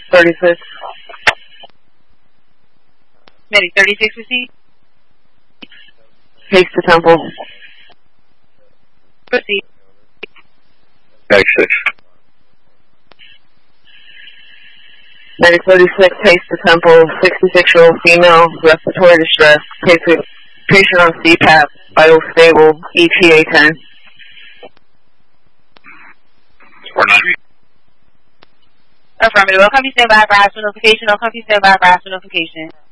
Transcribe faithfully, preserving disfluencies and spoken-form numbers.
thirty-six. Medic thirty-six received. Haste to Temple. Proceed. Medic six. Medic thirty-six, haste to Temple, sixty-six-year-old female, respiratory distress, patient, patient on C PAP, vital stable, E T A ten. four nine. Affirmative. I'll come you stand by for hospital notification. I'll come you stand by for hospital notification.